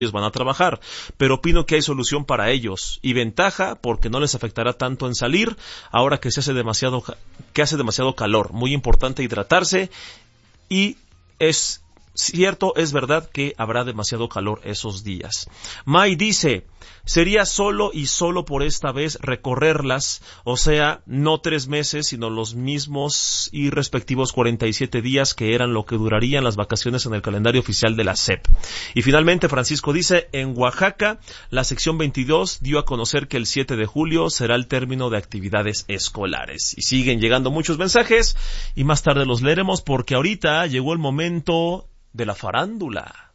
ellos van a trabajar, pero opino que hay solución para ellos y ventaja porque no les afectará tanto en salir ahora que hace demasiado calor. Muy importante hidratarse y es cierto, es verdad que habrá demasiado calor esos días. Mai dice, sería solo y solo por esta vez recorrerlas, o sea, no 3 meses, sino los mismos y respectivos 47 días que eran lo que durarían las vacaciones en el calendario oficial de la SEP. Y finalmente Francisco dice, en Oaxaca, la sección 22 dio a conocer que el 7 de julio será el término de actividades escolares. Y siguen llegando muchos mensajes y más tarde los leeremos porque ahorita llegó el momento de la farándula.